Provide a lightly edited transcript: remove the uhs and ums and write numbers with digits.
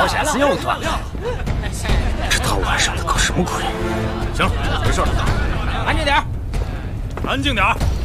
小匣子又断了，这大晚上的搞什么鬼？ 行，没事了。 安静点， 安静点。